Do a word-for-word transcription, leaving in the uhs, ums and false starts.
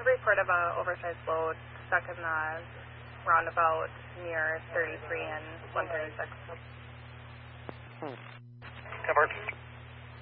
report of a oversized load stuck in the roundabout near thirty-three and one thirty-six. ten four.